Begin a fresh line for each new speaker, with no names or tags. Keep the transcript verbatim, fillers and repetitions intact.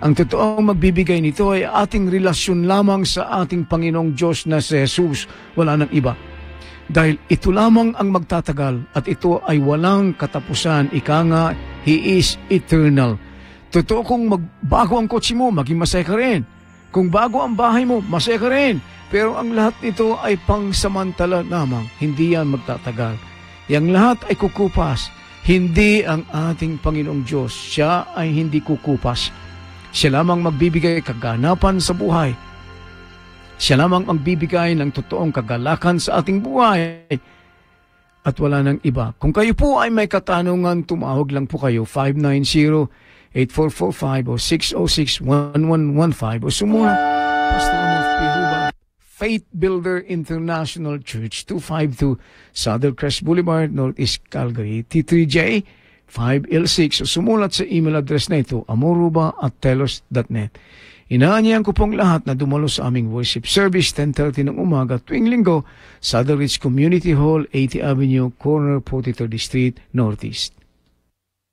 Ang totoong magbibigay nito ay ating relasyon lamang sa ating Panginoong Diyos na si Jesus, wala nang iba. Dahil ito lamang ang magtatagal at ito ay walang katapusan. Ika nga, He is eternal. Totoo kung magbago ang kotse mo, maging masaya ka rin. Kung bago ang bahay mo, masaya ka rin. Pero ang lahat nito ay pangsamantala lamang. Hindi yan magtatagal. Yang lahat ay kukupas. Hindi ang ating Panginoong Diyos. Siya ay hindi kukupas. Siya lamang magbibigay kaganapan sa buhay. Siya lamang magbibigay ng totoong kagalakan sa ating buhay. At wala nang iba. Kung kayo po ay may katanungan, tumawag lang po kayo five nine zero, eight four four five o six zero six, one one one five o sumulat Pastor Rolf P. Ruba, Faith Builder International Church, two fifty-two Southern Crest Boulevard, Northeast Calgary, T three J five L six o sumulat sa email address na ito, amoruba at telos dot net. Inaanyahan ko pong lahat na dumalo sa aming worship service ten thirty ng umaga tuwing linggo sa The Ridge Community Hall, eighty Avenue, corner forty-third Street, Northeast.